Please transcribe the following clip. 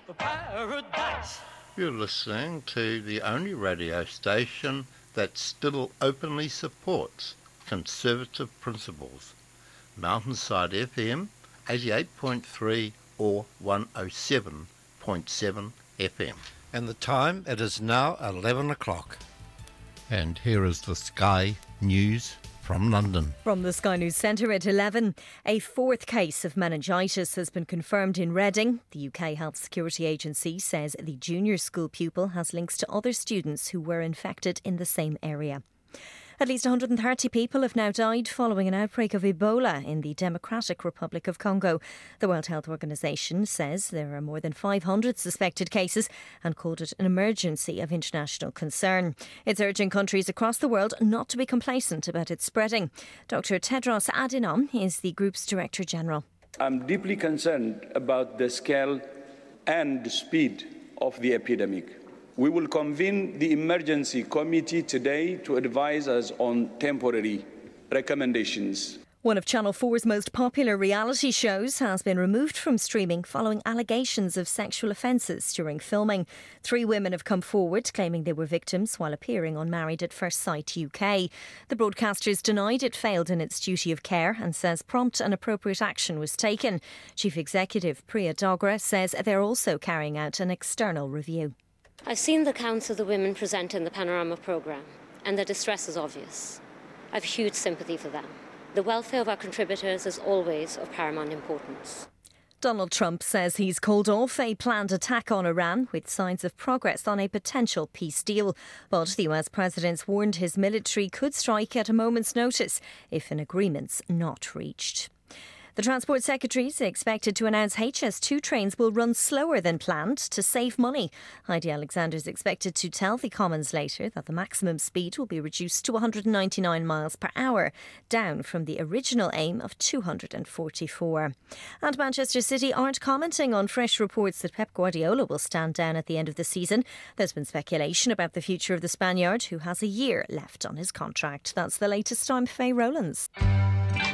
paradise. You're listening to the only radio station that still openly supports conservative principles. Mountainside FM 88.3 or 107.7 FM. And the time, it is now 11 o'clock. And here is the Sky News from London. From the Sky News Centre at 11, a fourth case of meningitis has been confirmed in Reading. The UK Health Security Agency says the junior school pupil has links to other students who were infected in the same area. At least 130 people have now died following an outbreak of Ebola in the Democratic Republic of Congo. The World Health Organization says there are more than 500 suspected cases and called it an emergency of international concern. It's urging countries across the world not to be complacent about its spreading. Dr. Tedros Adhanom is the group's Director General. I'm deeply concerned about the scale and the speed of the epidemic. We will convene the emergency committee today to advise us on temporary recommendations. One of Channel 4's most popular reality shows has been removed from streaming following allegations of sexual offences during filming. 3 women have come forward claiming they were victims while appearing on Married at First Sight UK. The broadcasters denied it failed in its duty of care and says prompt and appropriate action was taken. Chief Executive Priya Dogra says they're also carrying out an external review. I've seen the accounts of the women present in the Panorama programme, and their distress is obvious. I've huge sympathy for them. The welfare of our contributors is always of paramount importance. Donald Trump says he's called off a planned attack on Iran with signs of progress on a potential peace deal. But the US president's warned his military could strike at a moment's notice if an agreement's not reached. The Transport Secretary is expected to announce HS2 trains will run slower than planned to save money. Heidi Alexander is expected to tell the Commons later that the maximum speed will be reduced to 199 miles per hour, down from the original aim of 244. And Manchester City aren't commenting on fresh reports that Pep Guardiola will stand down at the end of the season. There's been speculation about the future of the Spaniard, who has a year left on his contract. That's the latest. I'm Faye Rowlands.